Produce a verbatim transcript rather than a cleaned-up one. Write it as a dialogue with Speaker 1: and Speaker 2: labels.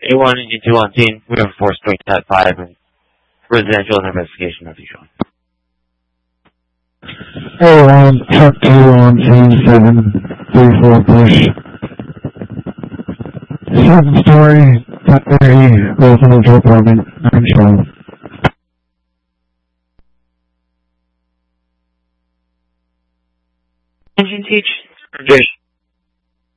Speaker 1: A one, Engine two on scene. We have four straight Cat five and residential and investigation of each one.
Speaker 2: A one, truck two on scene, seven three four push. Second story, primary residential apartment, nine twelve.
Speaker 3: Engine teach.